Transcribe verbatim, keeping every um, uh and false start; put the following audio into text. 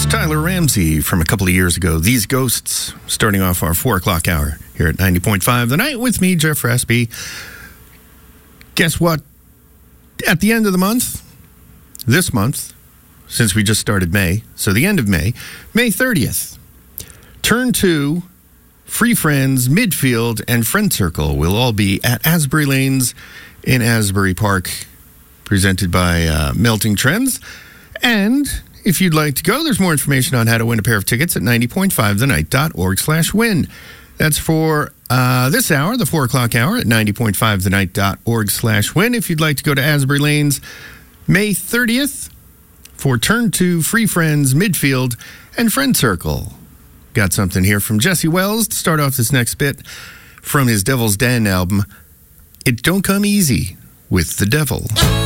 was Tyler Ramsey from a couple of years ago. These Ghosts, starting off our four o'clock hour here at ninety point five The Night with me, Jeff Raspy. Guess what? At the end of the month, this month, since we just started May, so the end of May, May thirtieth, Turn two, Free Friends, Midfield, and Friend Circle will all be at Asbury Lanes in Asbury Park, presented by uh, Melting Trends. And if you'd like to go, there's more information on how to win a pair of tickets at ninety point five the night dot org slash win. That's for uh, this hour, the four o'clock hour, at ninety point five the night dot org slash win. If you'd like to go to Asbury Lanes, May thirtieth, for Turn two, Free Friends, Midfield, and Friend Circle. Got something here from Jesse Wells to start off this next bit from his Devil's Den album, It Don't Come Easy with the Devil.